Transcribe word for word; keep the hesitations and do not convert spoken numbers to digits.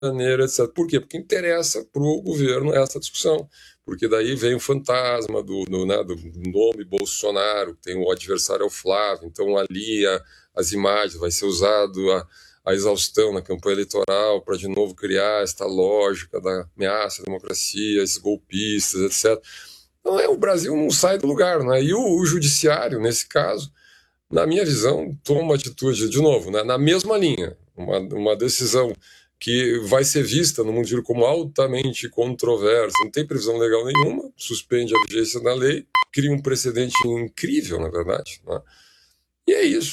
Janeiro, etcétera. Por quê? Porque interessa para o governo essa discussão. Porque daí vem o fantasma do, do, né, do nome Bolsonaro, tem o adversário é o Flávio, então ali a, as imagens vai ser usado a, a exaustão na campanha eleitoral para de novo criar esta lógica da ameaça à democracia, esses golpistas, etcétera. Então é, o Brasil não sai do lugar, né? E o, o judiciário, nesse caso, na minha visão, toma uma atitude, de novo, né, na mesma linha, uma, uma decisão que vai ser vista no mundo inteiro como altamente controversa, não tem previsão legal nenhuma, suspende a vigência da lei, cria um precedente incrível, na verdade, né? E é isso.